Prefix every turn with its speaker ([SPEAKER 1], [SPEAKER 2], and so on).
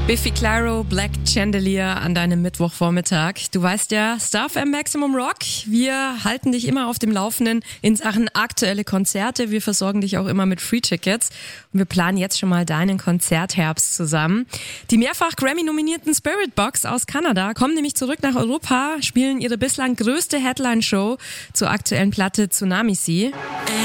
[SPEAKER 1] Biffy Clyro, Black Chandelier an deinem Mittwochvormittag. Du weißt ja, Star FM Maximum Rock, wir halten dich immer auf dem Laufenden in Sachen aktuelle Konzerte. Wir versorgen dich auch immer mit Free-Tickets und wir planen jetzt schon mal deinen Konzertherbst zusammen. Die mehrfach Grammy-nominierten Spiritbox aus Kanada kommen nämlich zurück nach Europa, spielen ihre bislang größte Headline-Show zur aktuellen Platte Tsunami Sea.